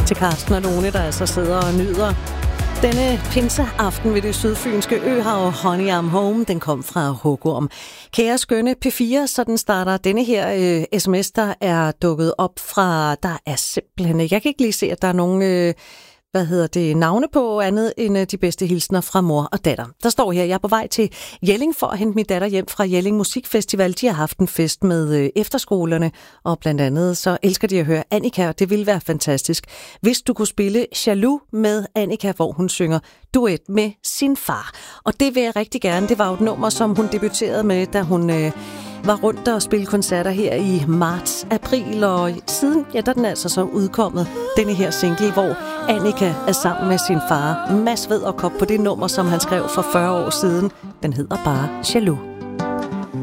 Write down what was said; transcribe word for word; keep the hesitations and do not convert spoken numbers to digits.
til Karsten og Lone, der altså sidder og nyder denne pinseaften ved det sydfynske øhav. Honey I'm Home, den kom fra Hugorm. Kære skønne P fire, så den starter denne her øh, sms, der er dukket op fra, der er simpelthen, jeg kan ikke lige se, at der er nogen, øh, hvad hedder det, navne på andet end øh, de bedste hilsner fra mor og datter. Der står her, jeg er på vej til Jelling for at hente min datter hjem fra Jelling Musikfestival. De har haft en fest med øh, efterskolerne, og blandt andet så elsker de at høre Annika, og det ville være fantastisk, hvis du kunne spille Jaloux med Annika, hvor hun synger duet med sin far. Og det vil jeg rigtig gerne. Det var jo et nummer, som hun debuterede med, da hun øh, var rundt og spille koncerter her i marts, april, og siden, ja, der er den altså så udkommet, denne her single, hvor Annika er sammen med sin far, Mads Vederkop, på det nummer, som han skrev for fyrre år siden. Den hedder bare Jaloux.